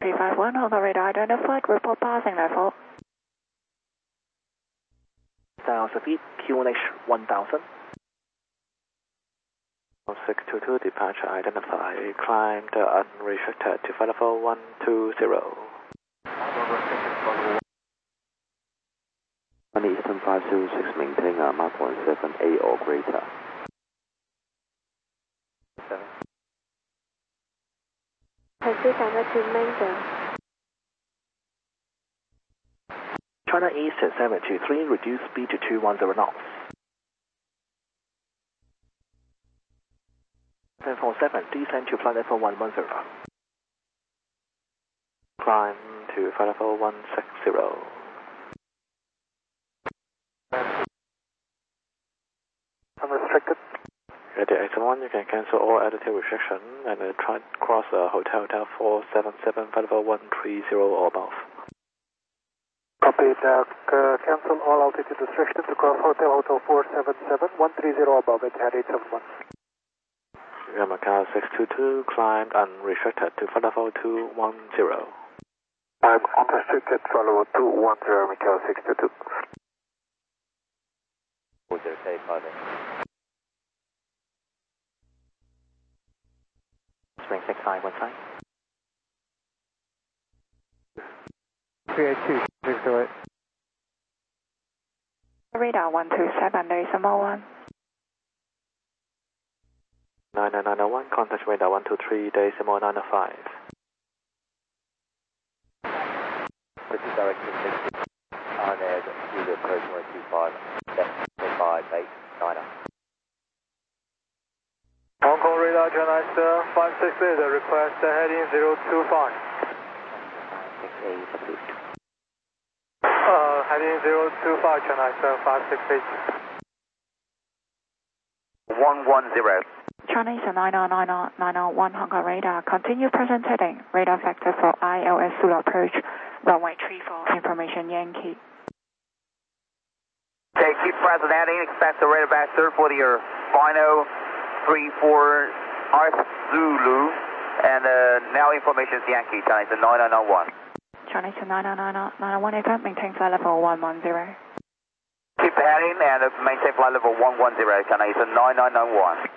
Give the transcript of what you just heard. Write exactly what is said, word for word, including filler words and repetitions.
three five one, Honda radar identified, report passing level. one thousand feet, Q one H one thousand. six two two, departure identified, climbed unrestricted to flight level one two zero. One Eastern five zero six, maintain uh, Mach one seven eight or greater. Taxi standard to maintain. China East seven two three, reduce speed to two one zero knots. seven four seven, descend to flight level one one zero. Climb to flight level one six zero. Unrestricted. Ready exit one, you can cancel all altitude restriction and uh, try to cross uh, Hotel Hotel four seven seven, flight level one three zero or above. Copy that. Uh, cancel all altitude restrictions to cross Hotel Hotel four seven seven, one three zero above at eight seven one. Macau six two two, climbed unrestricted to flight level two one zero. I'm unrestricted, flight level two one zero, Macau six two two. Okay, pilot. Spring six five, one side. three eight two, please do it. Radar one two seven, decimal one. nine nine nine one, contact radar one two three, decimal nine five. This is direction sixty. On air, to the approach one two five, seven five eight nine. Hong Kong radar, China Eastern five six eight, request heading zero two five. six eight, approved. Uh, heading zero two five, China Eastern five six eight. one one zero. Chinese nine nine nine nine one Hong Kong radar. Continue present heading. Radar factor for I L S Zulu approach. Runway three four. Information Yankee. Okay, keep present heading. Expect the radar master for your final three four Arth Zulu. And uh, now information is Yankee. Chinese nine nine nine one. Chinese nine nine nine nine one event. Maintain flight level one one zero. Keep heading and uh, maintain flight level one one zero. Chinese nine nine nine one.